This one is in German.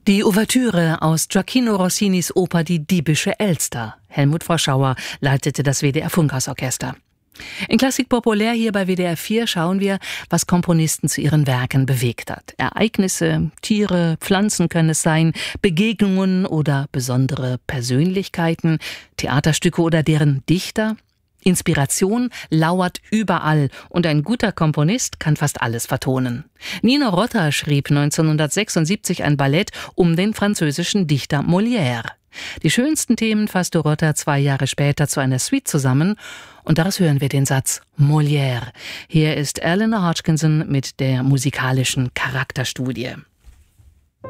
Die Ouvertüre aus Gioacchino Rossinis Oper Die diebische Elster. Helmut Froschauer leitete das WDR Funkhausorchester. In Klassik Populär hier bei WDR 4 schauen wir, was Komponisten zu ihren Werken bewegt hat. Ereignisse, Tiere, Pflanzen können es sein, Begegnungen oder besondere Persönlichkeiten, Theaterstücke oder deren Dichter. Inspiration lauert überall und ein guter Komponist kann fast alles vertonen. Nino Rota schrieb 1976 ein Ballett um den französischen Dichter Molière. Die schönsten Themen fasste Rota 2 Jahre später zu einer Suite zusammen und daraus hören wir den Satz Molière. Hier ist Eleanor Hodgkinson mit der musikalischen Charakterstudie.